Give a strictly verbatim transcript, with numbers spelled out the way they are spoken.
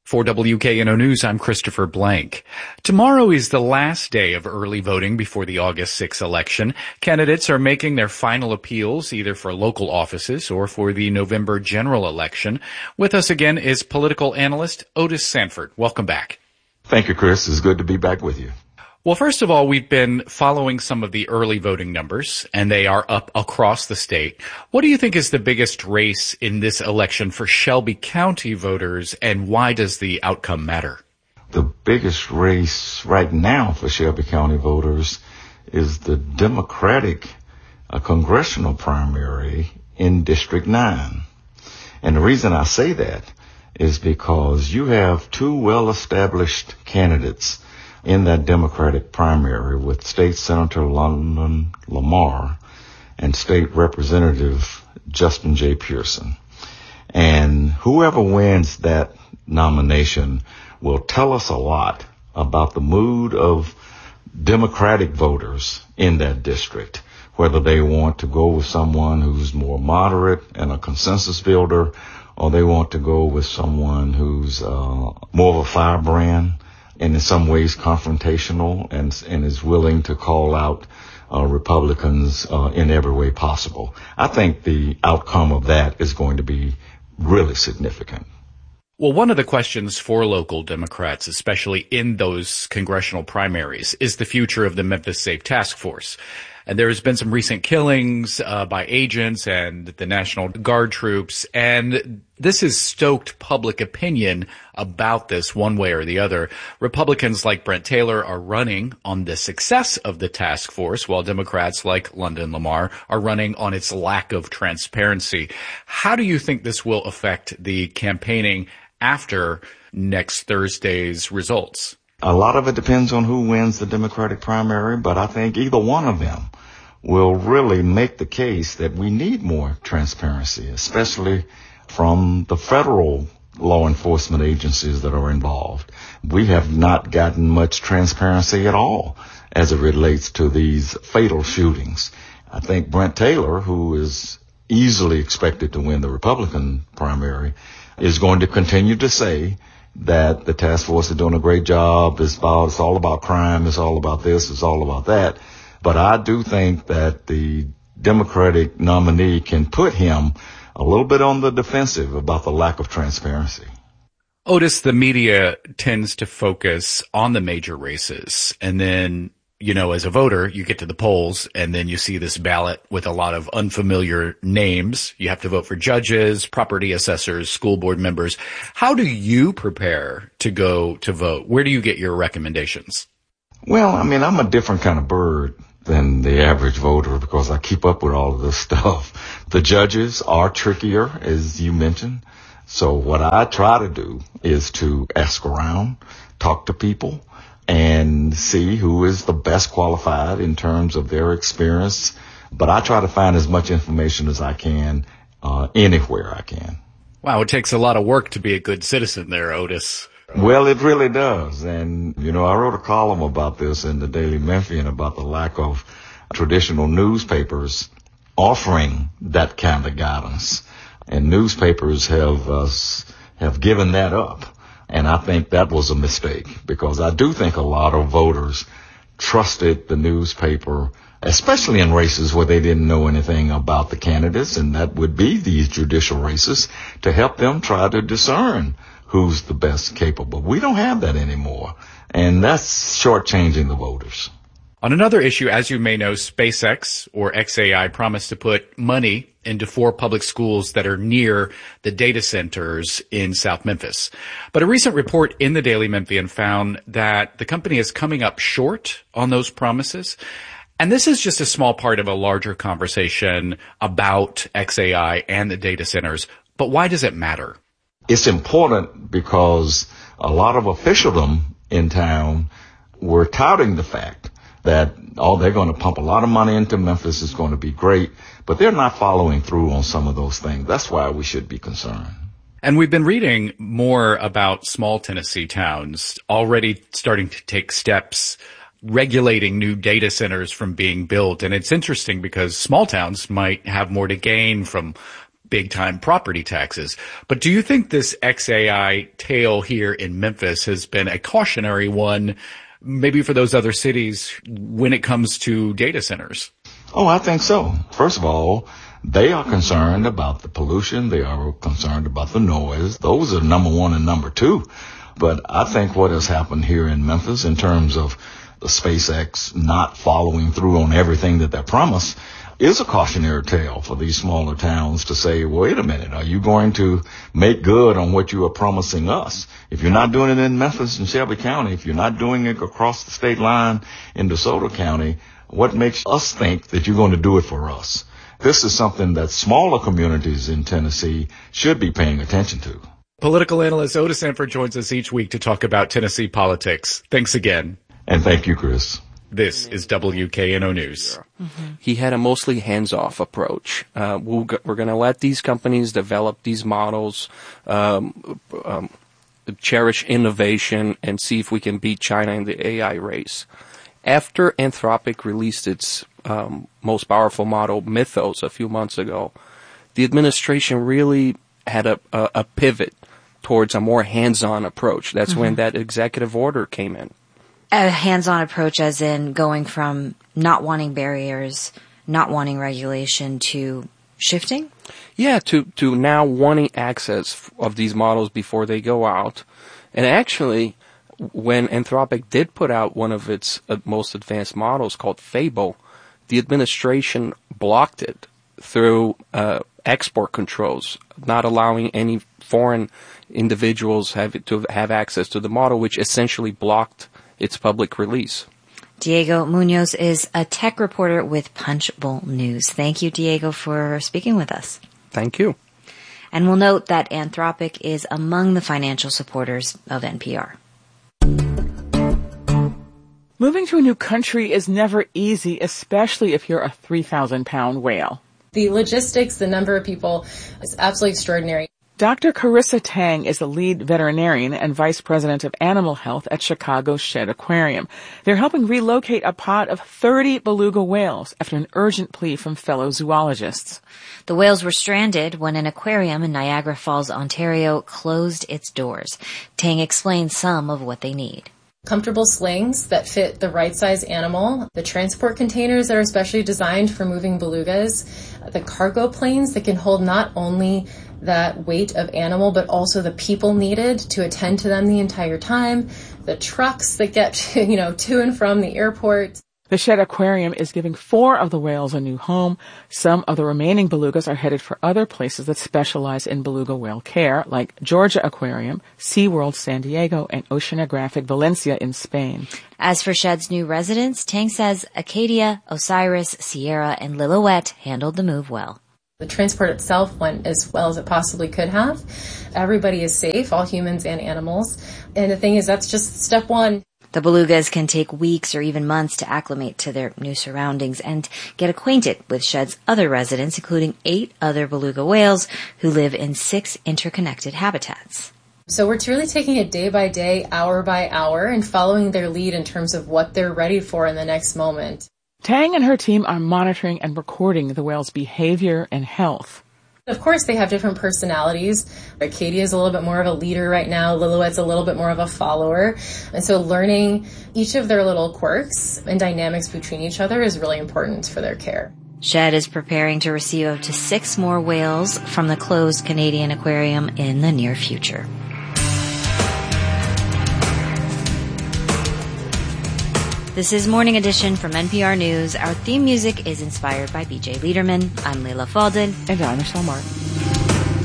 For W K N O News, I'm Christopher Blank. Tomorrow is the last day of early voting before the August sixth election. Candidates are making their final appeals either for local offices or for the November general election. With us again is political analyst Otis Sanford. Welcome back. Thank you, Chris. It's good to be back with you. Well, first of all, we've been following some of the early voting numbers, and they are up across the state. What do you think is the biggest race in this election for Shelby County voters, and why does the outcome matter? The biggest race right now for Shelby County voters is the Democratic uh, congressional primary in District nine. And the reason I say that is because you have two well-established candidates in that Democratic primary with State Senator London Lamar and State Representative Justin J. Pearson. And whoever wins that nomination will tell us a lot about the mood of Democratic voters in that district, whether they want to go with someone who's more moderate and a consensus builder, or they want to go with someone who's uh, more of a firebrand and in some ways confrontational and, and is willing to call out uh, Republicans uh, in every way possible. I think the outcome of that is going to be really significant. Well, one of the questions for local Democrats, especially in those congressional primaries, is the future of the Memphis Safe Task Force. And there has been some recent killings uh, by agents and the National Guard troops, and this has stoked public opinion about this one way or the other. Republicans like Brent Taylor are running on the success of the task force, while Democrats like London Lamar are running on its lack of transparency. How do you think this will affect the campaigning after next Thursday's results? A lot of it depends on who wins the Democratic primary, but I think either one of them will really make the case that we need more transparency, especially from the federal law enforcement agencies that are involved. We have not gotten much transparency at all as it relates to these fatal shootings. I think Brent Taylor, who is easily expected to win the Republican primary, is going to continue to say that the task force is doing a great job. It's about, it's all about crime. It's all about this. It's all about that. But I do think that the Democratic nominee can put him a little bit on the defensive about the lack of transparency. Otis, the media tends to focus on the major races, and then, you know, as a voter, you get to the polls and then you see this ballot with a lot of unfamiliar names. You have to vote for judges, property assessors, school board members. How do you prepare to go to vote? Where do you get your recommendations? Well, I mean, I'm a different kind of bird than the average voter because I keep up with all of this stuff. The judges are trickier, as you mentioned. So what I try to do is to ask around, talk to people, and see who is the best qualified in terms of their experience. But I try to find as much information as I can uh, anywhere I can. Wow, it takes a lot of work to be a good citizen there, Otis. Well, it really does. And, you know, I wrote a column about this in the Daily Memphian about the lack of traditional newspapers offering that kind of guidance. And newspapers have uh, have given that up. And I think that was a mistake because I do think a lot of voters trusted the newspaper, especially in races where they didn't know anything about the candidates, and that would be these judicial races, to help them try to discern who's the best capable. We don't have that anymore, and that's shortchanging the voters. On another issue, as you may know, SpaceX, or X A I, promised to put money into four public schools that are near the data centers in South Memphis. But a recent report in the Daily Memphian found that the company is coming up short on those promises. And this is just a small part of a larger conversation about X A I and the data centers. But why does it matter? It's important because a lot of officialdom in town were touting the fact that, oh, they're going to pump a lot of money into Memphis. It's going to be great. But they're not following through on some of those things. That's why we should be concerned. And we've been reading more about small Tennessee towns already starting to take steps regulating new data centers from being built. And it's interesting because small towns might have more to gain from big time property taxes. But do you think this X A I tale here in Memphis has been a cautionary one, maybe for those other cities when it comes to data centers? Oh, I think so. First of all, they are concerned about the pollution. They are concerned about the noise. Those are number one and number two. But I think what has happened here in Memphis in terms of the SpaceX not following through on everything that they promised is a cautionary tale for these smaller towns to say, wait a minute, are you going to make good on what you are promising us? If you're not doing it in Memphis and Shelby County, if you're not doing it across the state line in DeSoto County, what makes us think that you're going to do it for us? This is something that smaller communities in Tennessee should be paying attention to. Political analyst Otis Sanford joins us each week to talk about Tennessee politics. Thanks again. And thank you, Chris. This is W K N O News. Mm-hmm. He had a mostly hands-off approach. Uh, we'll g- we're going to let these companies develop these models, um, um, cherish innovation, and see if we can beat China in the A I race. After Anthropic released its um, most powerful model, Mythos, a few months ago, the administration really had a, a, a pivot towards a more hands-on approach. That's mm-hmm. when that executive order came in. A hands-on approach as in going from not wanting barriers, not wanting regulation to shifting? Yeah, to, to now wanting access of these models before they go out. And actually, when Anthropic did put out one of its uh, most advanced models called Fable, the administration blocked it through uh, export controls, not allowing any foreign individuals have to have access to the model, which essentially blocked its public release. Diego Munoz is a tech reporter with Punchbowl News. Thank you, Diego, for speaking with us. Thank you. And we'll note that Anthropic is among the financial supporters of N P R. Moving to a new country is never easy, especially if you're a three thousand pound whale. The logistics, the number of people, is absolutely extraordinary. Doctor Carissa Tang is the lead veterinarian and vice president of animal health at Chicago's Shedd Aquarium. They're helping relocate a pod of thirty beluga whales after an urgent plea from fellow zoologists. The whales were stranded when an aquarium in Niagara Falls, Ontario, closed its doors. Tang explains some of what they need. Comfortable slings that fit the right size animal, the transport containers that are specially designed for moving belugas, the cargo planes that can hold not only that weight of animal, but also the people needed to attend to them the entire time, the trucks that get, you know, to and from the airport. The Shedd Aquarium is giving four of the whales a new home. Some of the remaining belugas are headed for other places that specialize in beluga whale care, like Georgia Aquarium, SeaWorld San Diego, and Oceanographic Valencia in Spain. As for Shedd's new residents, Tang says Acadia, Osiris, Sierra, and Lillooet handled the move well. The transport itself went as well as it possibly could have. Everybody is safe, all humans and animals. And the thing is, that's just step one. The belugas can take weeks or even months to acclimate to their new surroundings and get acquainted with Shedd's other residents, including eight other beluga whales who live in six interconnected habitats. So we're really taking it day by day, hour by hour, and following their lead in terms of what they're ready for in the next moment. Tang and her team are monitoring and recording the whales' behavior and health. Of course, they have different personalities. Acadia is a little bit more of a leader right now. Lillooet's a little bit more of a follower. And so learning each of their little quirks and dynamics between each other is really important for their care. Shedd is preparing to receive up to six more whales from the closed Canadian aquarium in the near future. This is Morning Edition from N P R News. Our theme music is inspired by B J Liederman. I'm Leila Faldin. And I'm Michelle Martin.